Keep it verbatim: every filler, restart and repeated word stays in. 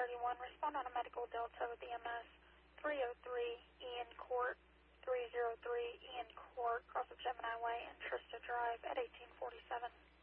thirty-one, respond on a medical delta with E M S three oh three Ian Court, three oh three Ian Court, cross of Gemini Way and Trista Drive at eighteen forty-seven.